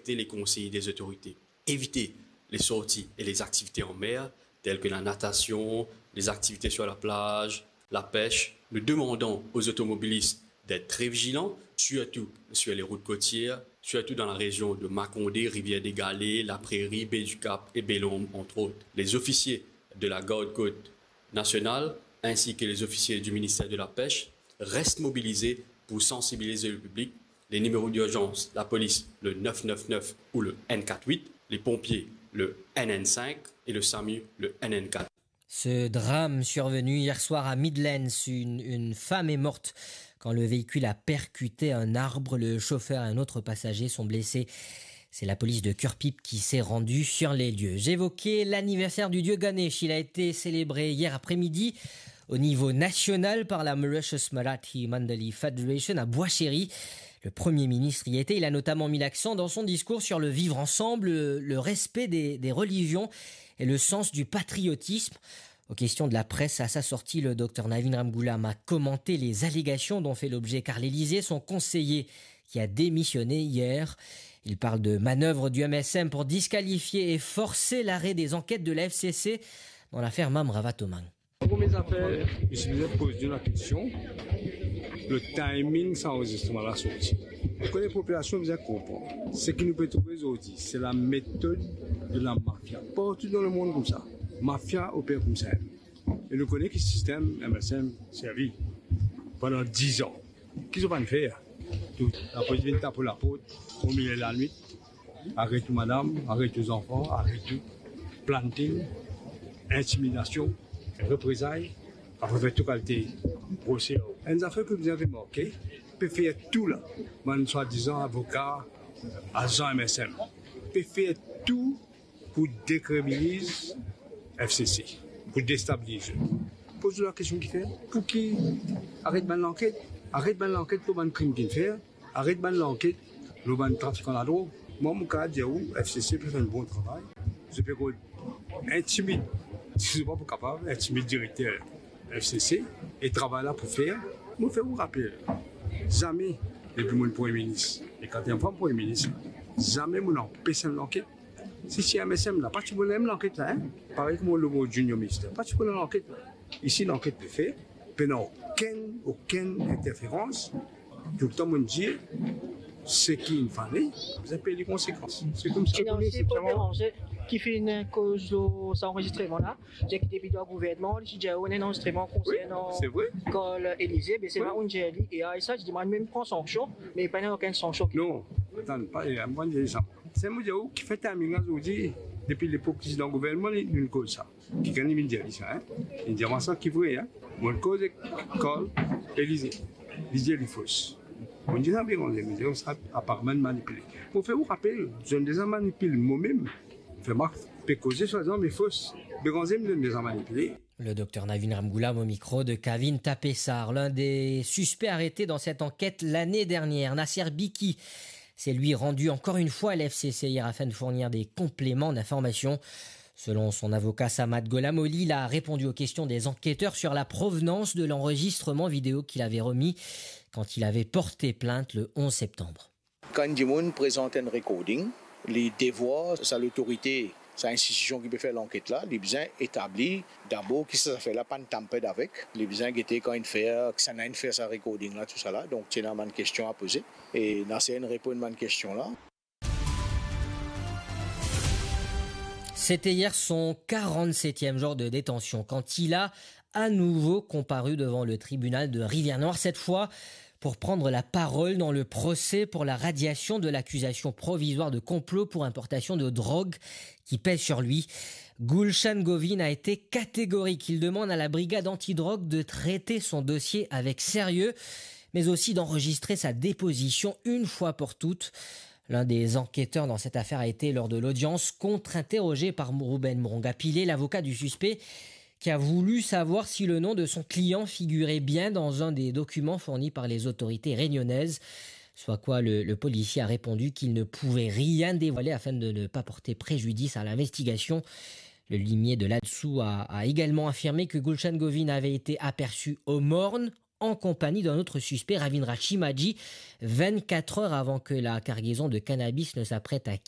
respecter les conseils des autorités, éviter les sorties et les activités en mer, telles que la natation, les activités sur la plage, la pêche. Nous demandons aux automobilistes d'être très vigilants, surtout sur les routes côtières, surtout dans la région de Macondé, Rivière-des-Galets, La Prairie, Baie du Cap et Bellombe, entre autres. Les officiers de la Garde-Côte nationale ainsi que les officiers du ministère de la Pêche restent mobilisés pour sensibiliser le public. Les numéros d'urgence, la police, le 999 ou le N48, les pompiers, le NN5 et le SAMU, le NN4. Ce drame survenu hier soir à Midlands, une femme est morte quand le véhicule a percuté un arbre. Le chauffeur et un autre passager sont blessés. C'est la police de Kurpip qui s'est rendue sur les lieux. J'évoquais l'anniversaire du dieu Ganesh. Il a été célébré hier après-midi au niveau national par la Mauritius Marathi Mandali Federation à Bois-Chéry. Le Premier ministre y était. Il a notamment mis l'accent dans son discours sur le vivre ensemble, le respect des religions et le sens du patriotisme. Aux questions de la presse, à sa sortie, le docteur Navin Ramgoolam a commenté les allégations dont fait l'objet Carl Élysée, son conseiller qui a démissionné hier. Il parle de manœuvre du MSM pour disqualifier et forcer l'arrêt des enquêtes de la FCC dans l'affaire Mamravatomang. Pour mes affaires, je me pose la question, le timing sans enregistrement la sortie. Pour que les populations bien comprennent, ce qui nous peut trouver aujourd'hui, c'est la méthode de la mafia. Partout dans le monde comme ça, mafia opère comme ça. Et nous connaissons que le système MSM servi pendant 10 ans. Qu'est-ce qu'on va faire? La police vient taper la porte au milieu de la nuit. Arrête tout madame, arrête les enfants, arrête tout. Planting, intimidation, représailles, après faire tout qualité procès. Une affaire que vous avez marqué, peut faire tout là. Man soi-disant avocat, agent MSM. Peut faire tout pour décriminaliser FCC, pour déstabiliser. Pose la question qui fait, pour qui arrête l'enquête. Arrête l'enquête pour le crime qu'il fait. Arrête l'enquête pour le trafic en la drogue. Moi, mon cas, je dis FCC peut faire un bon travail. Je peux intimider, si je ne suis pas capable, intimider le directeur FCC et travailler là pour faire. Je fais vous rappeler, jamais, depuis mon Premier ministre, et quand il y a un Premier ministre, jamais mon empêche l'enquête. Si c'est un MSM, là, pas tu peux l'enquête là, hein? Pareil comme le mot junior ministre, pas tu peux l'enquête là. Ici, l'enquête peut faire. Il n'y a aucune interférence. Tout le temps, on dit ce qui est une famille, vous avez payé les conséquences. C'est comme ça. Qui fait une cause de cet enregistrement-là, j'ai quitté le gouvernement, j'ai déjà un enregistrement concernant Carl Élysée, mais c'est là où j'ai dit, et ça, je demande même prendre sanction, mais il n'y a aucune sanction. Non, attends, pas, moi, je dis ça. C'est moi qui fait un minage aujourd'hui, depuis l'époque président du gouvernement, il y a une cause ça. Qui gagne une dit ça, hein. Une dimension qui vrai, hein. Mon cause est Carl Élysée. Élysée, il est fausse. On dit ça, mais on sera apparemment manipulé. Pour faire vous rappeler, je ne les ai manipulés moi-même. Le docteur Navin Ramgoolam au micro de Kavin Tapessar, l'un des suspects arrêtés dans cette enquête l'année dernière. Nasser Biki s'est lui rendu encore une fois à l'FCC hier afin de fournir des compléments d'information. Selon son avocat Samad Golamoli, il a répondu aux questions des enquêteurs sur la provenance de l'enregistrement vidéo qu'il avait remis quand il avait porté plainte le 11 septembre. Quand Dimoun présente un recording, les devoirs, c'est l'autorité, c'est l'institution qui peut faire l'enquête là, les besoins établis, d'abord, qui ça fait là, pas de tampette avec, les besoins qui étaient quand il fait, que ça n'a une fait sa recording là, tout ça là, donc c'est une question à poser, et Nasser répond à une question là. C'était hier son 47e jour de détention quand il a à nouveau comparu devant le tribunal de Rivière-Noire, cette fois pour prendre la parole dans le procès pour la radiation de l'accusation provisoire de complot pour importation de drogue qui pèse sur lui. Gulshan Govin a été catégorique. Il demande à la brigade antidrogue de traiter son dossier avec sérieux, mais aussi d'enregistrer sa déposition une fois pour toutes. L'un des enquêteurs dans cette affaire a été, lors de l'audience, contre-interrogé par Ruben Moronga-Pilé, l'avocat du suspect, qui a voulu savoir si le nom de son client figurait bien dans un des documents fournis par les autorités réunionnaises. Soit quoi, le policier a répondu qu'il ne pouvait rien dévoiler afin de ne pas porter préjudice à l'investigation. Le limier de là-dessous a également affirmé que Gulshan Govin avait été aperçu au Morne en compagnie d'un autre suspect, Ravindra Chimaji, 24 heures avant que la cargaison de cannabis ne s'apprête à